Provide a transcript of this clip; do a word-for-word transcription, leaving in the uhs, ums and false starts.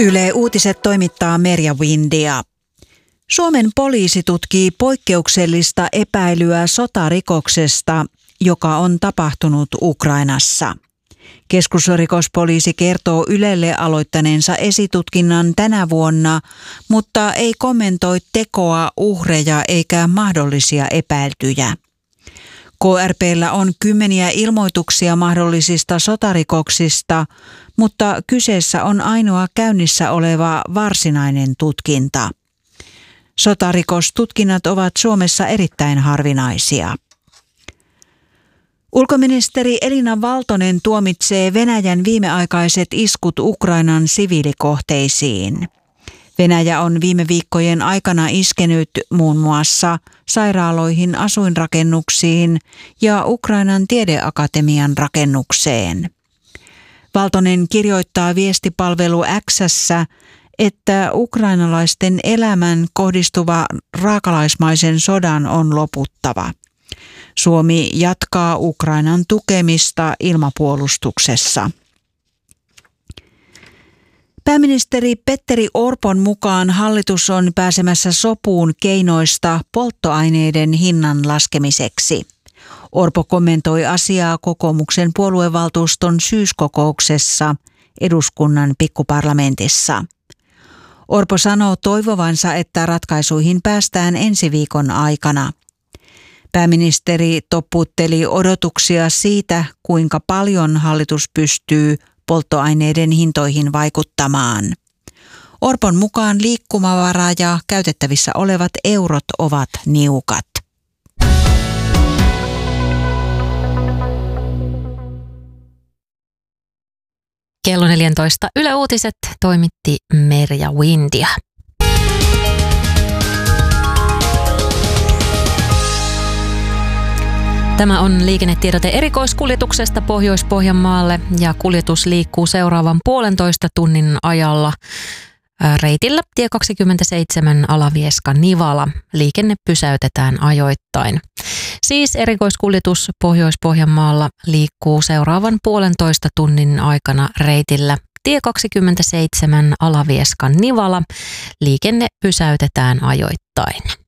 Yle Uutiset toimittaa Merja Windia. Suomen poliisi tutkii poikkeuksellista epäilyä sotarikoksesta, joka on tapahtunut Ukrainassa. Keskusrikospoliisi kertoo Ylelle aloittaneensa esitutkinnan tänä vuonna, mutta ei kommentoi tekoa, uhreja eikä mahdollisia epäiltyjä. K R P:llä on kymmeniä ilmoituksia mahdollisista sotarikoksista, mutta kyseessä on ainoa käynnissä oleva varsinainen tutkinta. Sotarikostutkinnat ovat Suomessa erittäin harvinaisia. Ulkoministeri Elina Valtonen tuomitsee Venäjän viimeaikaiset iskut Ukrainan siviilikohteisiin. Venäjä on viime viikkojen aikana iskenyt muun muassa sairaaloihin, asuinrakennuksiin ja Ukrainan tiedeakatemian rakennukseen. Valtonen kirjoittaa viestipalvelu X:ssä, että ukrainalaisten elämän kohdistuva raakalaismaisen sodan on loputtava. Suomi jatkaa Ukrainan tukemista ilmapuolustuksessa. Pääministeri Petteri Orpon mukaan hallitus on pääsemässä sopuun keinoista polttoaineiden hinnan laskemiseksi. Orpo kommentoi asiaa kokoomuksen puoluevaltuuston syyskokouksessa eduskunnan pikkuparlamentissa. Orpo sanoo toivovansa, että ratkaisuihin päästään ensi viikon aikana. Pääministeri toppuutteli odotuksia siitä, kuinka paljon hallitus pystyy polttoaineiden hintoihin vaikuttamaan. Orpon mukaan liikkumavara ja käytettävissä olevat eurot ovat niukat. Kello neljätoista Yle Uutiset toimitti Merja Windia. Tämä on liikennetiedote erikoiskuljetuksesta Pohjois-Pohjanmaalle ja kuljetus liikkuu seuraavan puolentoista tunnin ajalla reitillä tie kaksikymmentäseitsemän Alavieska-Nivala. Liikenne pysäytetään ajoittain. Siis erikoiskuljetus Pohjois-Pohjanmaalla liikkuu seuraavan puolentoista tunnin aikana reitillä tie kaksikymmentäseitsemän Alavieska-Nivala. Liikenne pysäytetään ajoittain.